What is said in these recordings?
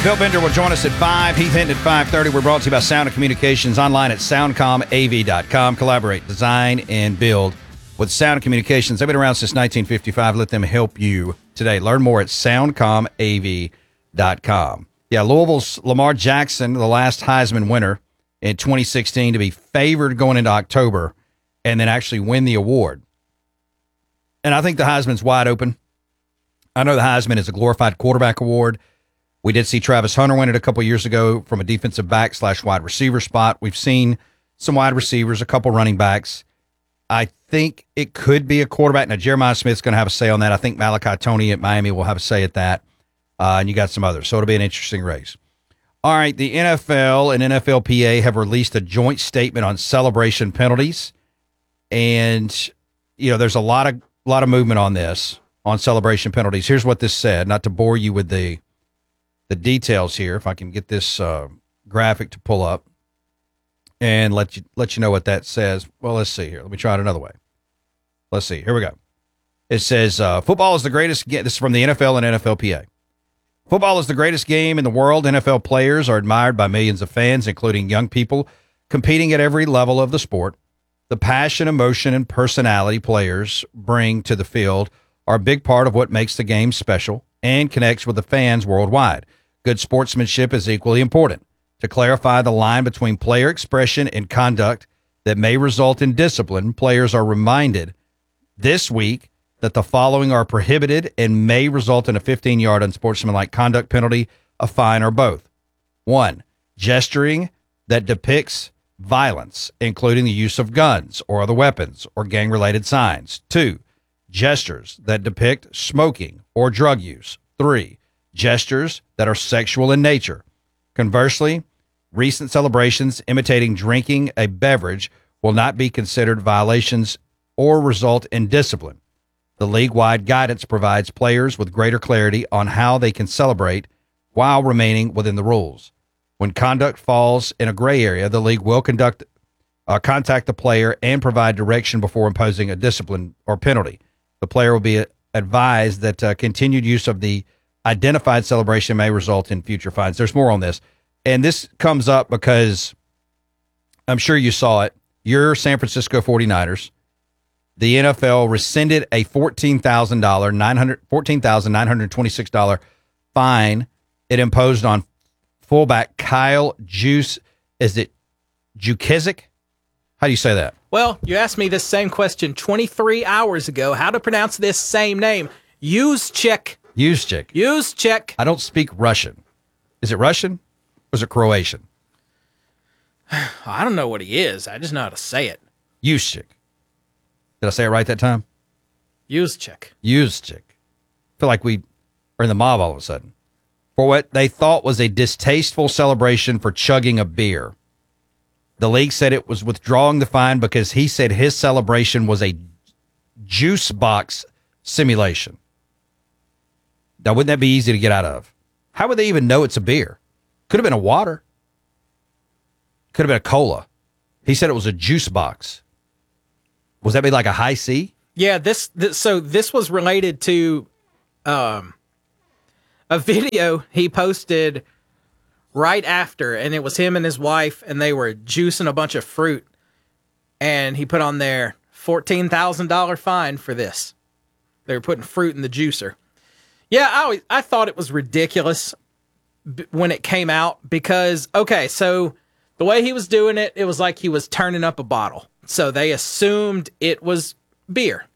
Bill Bender will join us at 5. Heath Hinton at 5:30. We're brought to you by Sound and Communications online at soundcomav.com. Collaborate, design, and build with Sound and Communications. They've been around since 1955. Let them help you today. Learn more at soundcomav.com. Yeah, Louisville's Lamar Jackson, the last Heisman winner in 2016, to be favored going into October and then actually win the award. And I think the Heisman's wide open. I know the Heisman is a glorified quarterback award. We did see Travis Hunter win it a couple years ago from a defensive back / wide receiver spot. We've seen some wide receivers, a couple running backs. I think it could be a quarterback. Now, Jeremiah Smith's going to have a say on that. I think Malachi Toney at Miami will have a say at that. And you got some others. So it'll be an interesting race. All right, the NFL and NFLPA have released a joint statement on celebration penalties. And, you know, there's a lot of movement on this, on celebration penalties. Here's what this said, not to bore you with the details here, if I can get this graphic to pull up and let you know what that says. Well, let's see here. Let me try it another way. Let's see. Here we go. It says, football is the greatest game. This is from the NFL and NFLPA. Football is the greatest game in the world. NFL players are admired by millions of fans, including young people competing at every level of the sport. The passion, emotion, and personality players bring to the field are a big part of what makes the game special and connects with the fans worldwide. Good sportsmanship is equally important. To clarify the line between player expression and conduct that may result in discipline, players are reminded this week that the following are prohibited and may result in a 15-yard unsportsmanlike conduct penalty, a fine, or both. 1. Gesturing that depicts violence, including the use of guns or other weapons or gang-related signs. 2. Gestures that depict smoking or drug use. 3. Gestures that are sexual in nature. Conversely, recent celebrations imitating drinking a beverage will not be considered violations or result in discipline. The league-wide guidance provides players with greater clarity on how they can celebrate while remaining within the rules. When conduct falls in a gray area, the league will contact the player and provide direction before imposing a discipline or penalty. The player will be advised that continued use of the identified celebration may result in future fines. There's more on this. And this comes up because I'm sure you saw it. Your San Francisco 49ers, the NFL rescinded a $14,926 fine it imposed on fullback Kyle Juice. Is it Jukizik? How do you say that? Well, you asked me this same question 23 hours ago. How to pronounce this same name? Juszczyk. I don't speak Russian. Is it Russian or is it Croatian? I don't know what he is. I just know how to say it. Juszczyk. Did I say it right that time? Juszczyk. I feel like we are in the mob all of a sudden. For what they thought was a distasteful celebration for chugging a beer. The league said it was withdrawing the fine because he said his celebration was a juice box simulation. Now, wouldn't that be easy to get out of? How would they even know it's a beer? Could have been a water. Could have been a cola. He said it was a juice box. Was that be like a high C? Yeah, this was related to a video he posted right after, and it was him and his wife, and they were juicing a bunch of fruit, and he put on there $14,000 fine for this. They were putting fruit in the juicer. Yeah, I thought it was ridiculous when it came out because, okay, so the way he was doing it, it was like he was turning up a bottle. So they assumed it was beer.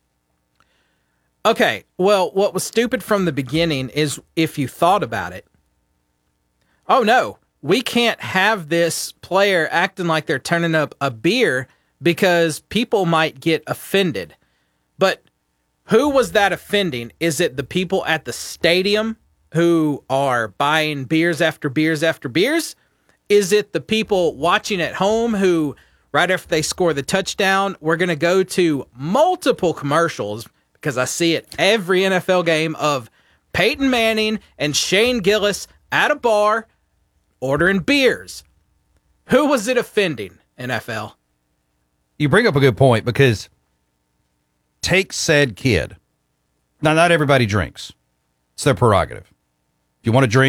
Okay, well, what was stupid from the beginning is if you thought about it, oh no, we can't have this player acting like they're turning up a beer because people might get offended. But who was that offending? Is it the people at the stadium who are buying beers after beers after beers? Is it the people watching at home who, right after they score the touchdown, we're going to go to multiple commercials, because I see it every NFL game, of Peyton Manning and Shane Gillis at a bar ordering beers? Who was it offending, NFL? You bring up a good point, because take said kid. Now, not everybody drinks. It's their prerogative. If you want to drink,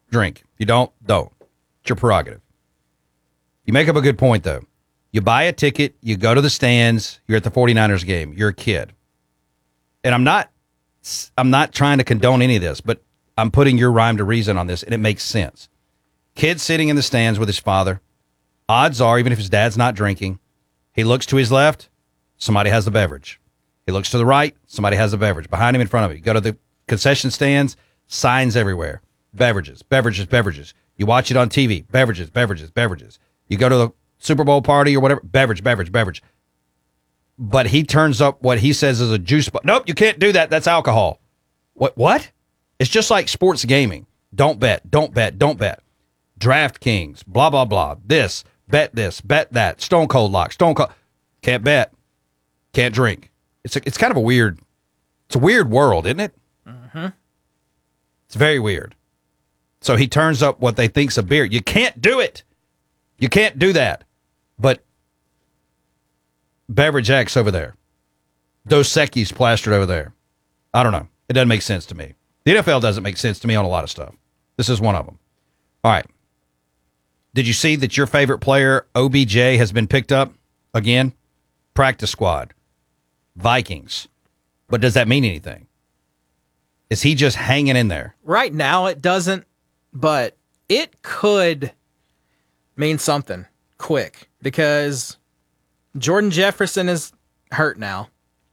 drink. If you don't. It's your prerogative. You make up a good point, though. You buy a ticket, you go to the stands, you're at the 49ers game, you're a kid. And I'm not trying to condone any of this, but I'm putting your rhyme to reason on this, and it makes sense. Kid sitting in the stands with his father. Odds are, even if his dad's not drinking, he looks to his left, somebody has the beverage. He looks to the right, somebody has a beverage. Behind him, in front of him. You go to the concession stands, signs everywhere. Beverages, beverages, beverages. You watch it on TV. Beverages, beverages, beverages. You go to the Super Bowl party or whatever. Beverage, beverage, beverage. But he turns up what he says is a juice bar. Nope, you can't do that. That's alcohol. What? It's just like sports gaming. Don't bet, don't bet, don't bet. DraftKings, blah, blah, blah. This, bet that. Stone Cold Lock, Stone Cold. Can't bet. Can't drink. It's kind of a weird world, isn't it? Mm-hmm. It's very weird. So he turns up what they think's a beer. You can't do it. You can't do that. But Beverage X over there. Dos Equis plastered over there. I don't know. It doesn't make sense to me. The NFL doesn't make sense to me on a lot of stuff. This is one of them. All right. Did you see that your favorite player, OBJ, has been picked up again? Practice squad. Vikings. But does that mean anything? Is he just hanging in there? Right now it doesn't, but it could mean something quick because Jordan Jefferson is hurt now.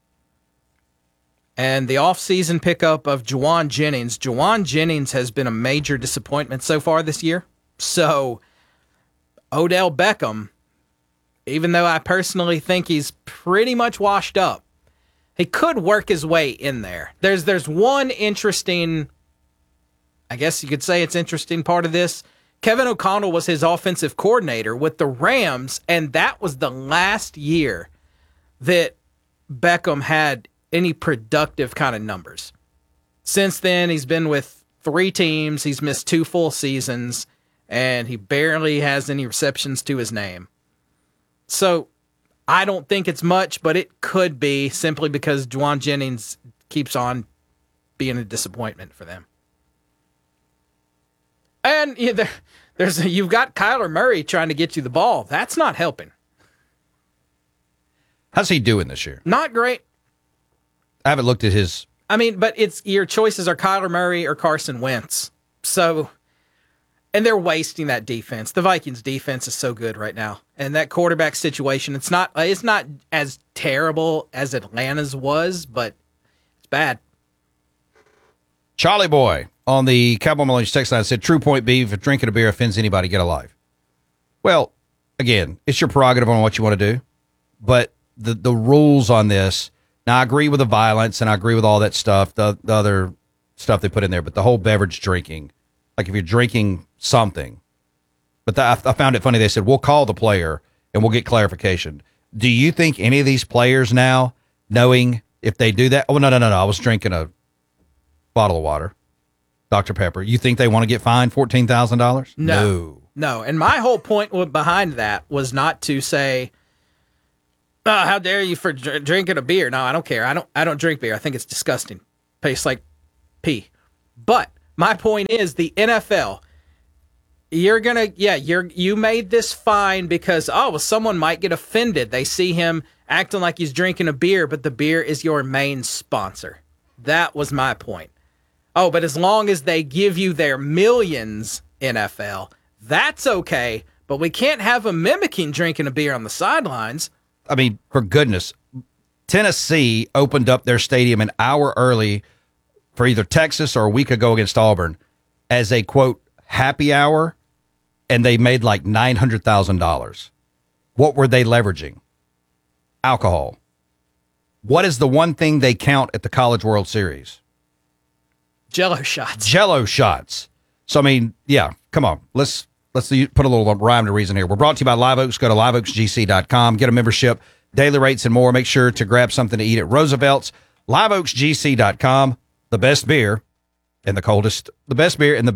And the offseason pickup of Juwan Jennings. Juwan Jennings has been a major disappointment so far this year. So Odell Beckham, even though I personally think he's pretty much washed up, he could work his way in there. There's one interesting, I guess you could say it's interesting part of this. Kevin O'Connell was his offensive coordinator with the Rams, and that was the last year that Beckham had any productive kind of numbers. Since then, he's been with 3 teams. He's missed 2 full seasons, and he barely has any receptions to his name. So I don't think it's much, but it could be simply because Juwan Jennings keeps on being a disappointment for them. And you've got Kyler Murray trying to get you the ball. That's not helping. How's he doing this year? Not great. I haven't looked at his. I mean, but it's your choices are Kyler Murray or Carson Wentz. So, and they're wasting that defense. The Vikings defense is so good right now. And that quarterback situation, it's not as terrible as Atlanta's was, but it's bad. Charlie Boy on the Cowboy Millennials text line said, true point B, if drinking a beer offends anybody, get a life. Well, again, it's your prerogative on what you want to do. But the rules on this, now I agree with the violence and I agree with all that stuff, the other stuff they put in there, but the whole beverage drinking, like if you're drinking something. But I found it funny. They said, we'll call the player and we'll get clarification. Do you think any of these players now, knowing if they do that? Oh, no. I was drinking a bottle of water, Dr. Pepper. You think they want to get fined $14,000? No. And my whole point behind that was not to say, oh, how dare you for drinking a beer? No, I don't care. I don't drink beer. I think it's disgusting. Tastes like pee. But my point is the NFL, you made this fine because, someone might get offended. They see him acting like he's drinking a beer, but the beer is your main sponsor. That was my point. Oh, but as long as they give you their millions, NFL, that's okay. But we can't have them mimicking drinking a beer on the sidelines. I mean, for goodness, Tennessee opened up their stadium an hour early for either Texas or a week ago against Auburn as a, quote, happy hour, and they made like $900,000. What were they leveraging? Alcohol. What is the one thing they count at the College World Series? Jell-O shots. Jell-O shots. So, I mean, yeah, come on. Let's put a little rhyme to reason here. We're brought to you by Live Oaks. Go to liveoaksgc.com. Get a membership, daily rates, and more. Make sure to grab something to eat at Roosevelt's. liveoaksgc.com. The best beer and the coldest beer and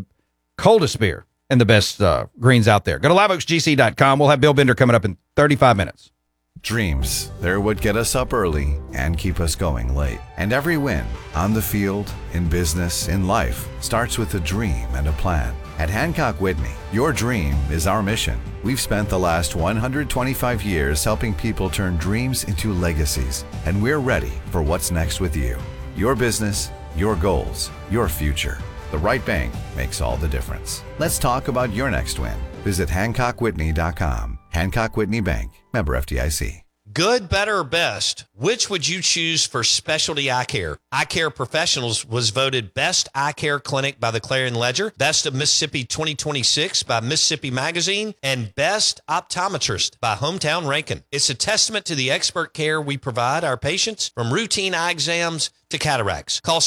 the best greens out there. Go to liveoaksgc.com. We'll have Bill Bender coming up in 35 minutes. Dreams, they're what get us up early and keep us going late. And every win, on the field, in business, in life, starts with a dream and a plan. At Hancock Whitney, your dream is our mission. We've spent the last 125 years helping people turn dreams into legacies, and we're ready for what's next with you. Your business, your goals, your future. The right bank makes all the difference. Let's talk about your next win. Visit HancockWhitney.com. Hancock Whitney Bank, member FDIC. Good, better, or best? Which would you choose for specialty eye care? Eye Care Professionals was voted Best Eye Care Clinic by the Clarion Ledger, Best of Mississippi 2026 by Mississippi Magazine, and Best Optometrist by Hometown Rankin. It's a testament to the expert care we provide our patients, from routine eye exams to cataracts. Call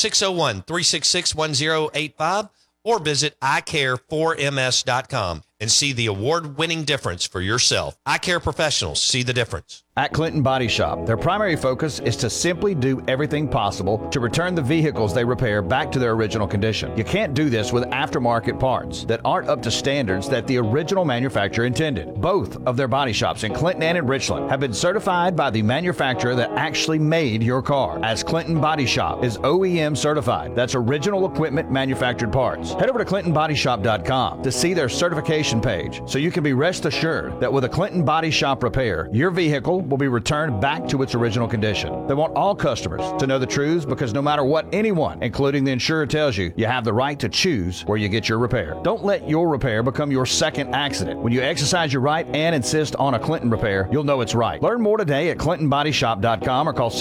601-366-1085 or visit eyecare4ms.com and see the award-winning difference for yourself. Eye Care Professionals, see the difference. At Clinton Body Shop, their primary focus is to simply do everything possible to return the vehicles they repair back to their original condition. You can't do this with aftermarket parts that aren't up to standards that the original manufacturer intended. Both of their body shops in Clinton and in Richland have been certified by the manufacturer that actually made your car, as Clinton Body Shop is OEM certified. That's original equipment manufactured parts. Head over to ClintonBodyShop.com to see their certification page, so you can be rest assured that with a Clinton Body Shop repair, your vehicle will be returned back to its original condition. They want all customers to know the truth, because no matter what anyone, including the insurer, tells you, you have the right to choose where you get your repair. Don't let your repair become your second accident. When you exercise your right and insist on a Clinton repair, you'll know it's right. Learn more today at ClintonBodyShop.com or call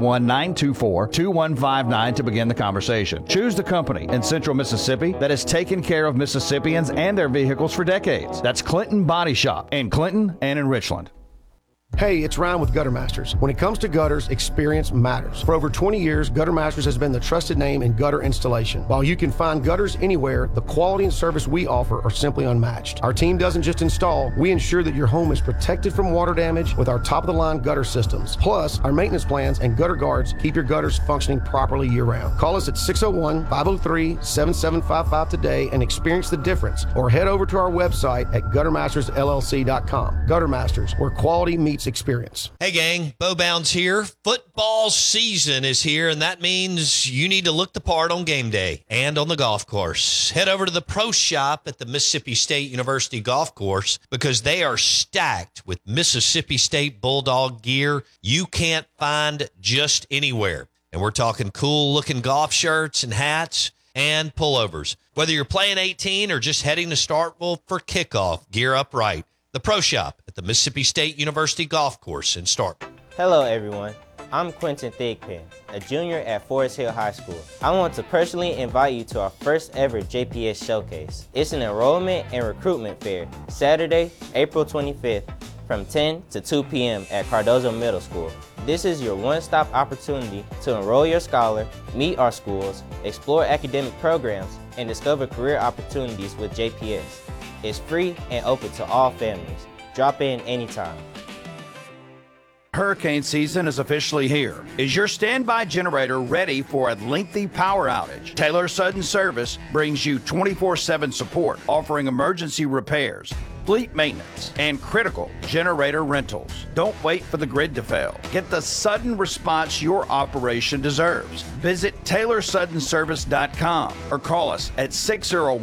601-924-2159 to begin the conversation. Choose the company in Central Mississippi that has taken care of Mississippians and their vehicles for decades. That's Clinton Body Shop in Clinton and in Richland. Hey, it's Ryan with Gutter Masters. When it comes to gutters, experience matters. For over 20 years, Gutter Masters has been the trusted name in gutter installation. While you can find gutters anywhere, the quality and service we offer are simply unmatched. Our team doesn't just install, we ensure that your home is protected from water damage with our top-of-the-line gutter systems. Plus, our maintenance plans and gutter guards keep your gutters functioning properly year-round. Call us at 601-503-7755 today and experience the difference, or head over to our website at guttermastersllc.com. Gutter Masters, where quality meets experience. Hey gang, Bo Bounds here. Football season is here, and that means you need to look the part on game day and on the golf course. Head over to the Pro Shop at the Mississippi State University Golf Course, because they are stacked with Mississippi State Bulldog gear you can't find just anywhere. And we're talking cool looking golf shirts and hats and pullovers. Whether you're playing 18 or just heading to Starkville for kickoff, gear up right. The Pro Shop at the Mississippi State University Golf Course in Starkville. Hello everyone, I'm Quentin Thigpen, a junior at Forest Hill High School. I want to personally invite you to our first ever JPS Showcase. It's an enrollment and recruitment fair, Saturday, April 25th, from 10 to 2 p.m. at Cardozo Middle School. This is your one-stop opportunity to enroll your scholar, meet our schools, explore academic programs, and discover career opportunities with JPS. It's free and open to all families. Drop in anytime. Hurricane season is officially here. Is your standby generator ready for a lengthy power outage? Taylor Sudden Service brings you 24/7 support, offering emergency repairs, fleet maintenance, and critical generator rentals. Don't wait for the grid to fail. Get the sudden response your operation deserves. Visit TaylorSuddenService.com or call us at 601